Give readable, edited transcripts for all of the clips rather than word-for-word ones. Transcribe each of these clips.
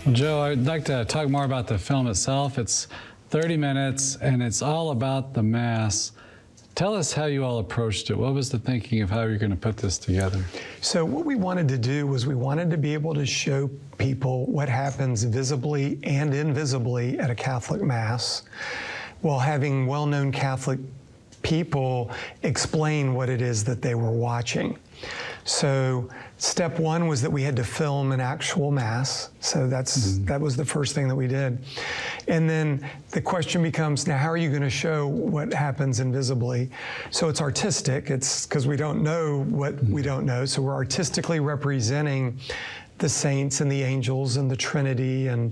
Well, Joe, I'd like to talk more about the film itself. It's 30 minutes, and it's all about the Mass. Tell us how you all approached it. What was the thinking of how you're going to put this together? So what we wanted to do was we wanted to be able to show people what happens visibly and invisibly at a Catholic Mass, while having well-known Catholic people explain what it is that they were watching. So step one was that we had to film an actual Mass. So that was the first thing that we did. And then the question becomes, now how are you going to show what happens invisibly? So it's artistic. It's because we don't know what we don't know. So we're artistically representing the saints and the angels and the Trinity. And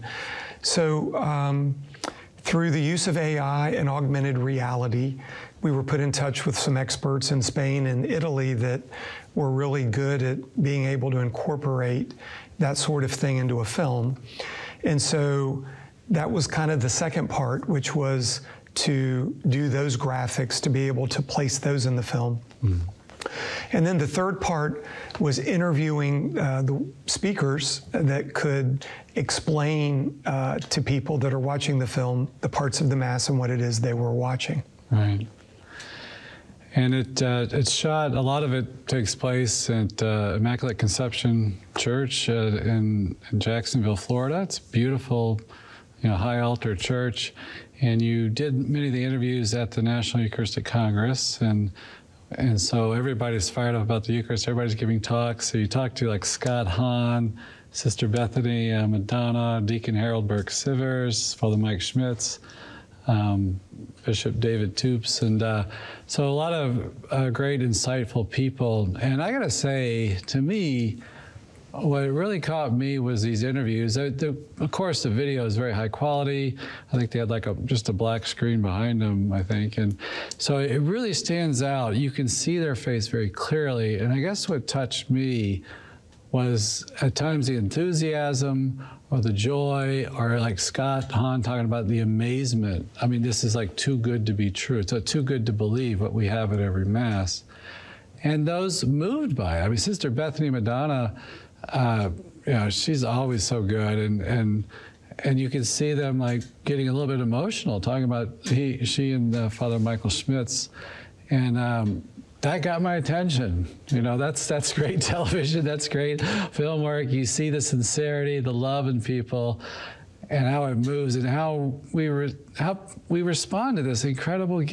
so through the use of AI and augmented reality, we were put in touch with some experts in Spain and Italy that were really good at being able to incorporate that sort of thing into a film. And so that was kind of the second part, which was to do those graphics, to be able to place those in the film. And then the third part was interviewing the speakers that could explain to people that are watching the film the parts of the Mass and what it is they were watching. Right. And it's shot, a lot of it takes place at Immaculate Conception Church in Jacksonville, Florida. It's a beautiful, high altar church. And you did many of the interviews at the National Eucharistic Congress, and so everybody's fired up about the Eucharist. Everybody's giving talks. So you talked to like Scott Hahn, Sister Bethany Madonna, Deacon Harold Burke-Sivers, Father Mike Schmitz, Bishop David Toops, and so a lot of great, insightful people. And I gotta say, to me, what really caught me was these interviews. Of course, the video is very high quality. I think they had like just a black screen behind them, I think. And so it really stands out. You can see their face very clearly. And I guess what touched me was at times the enthusiasm or the joy, or like Scott Hahn talking about the amazement. I mean, this is like too good to be true. It's too good to believe what we have at every Mass. And those moved by it. I mean, Sister Bethany Madonna, she's always so good, and you can see them like getting a little bit emotional, talking about she and Father Michael Schmitz, and that got my attention. That's great television. That's great film work. You see the sincerity, the love in people, and how it moves, and how we respond to this incredible gift.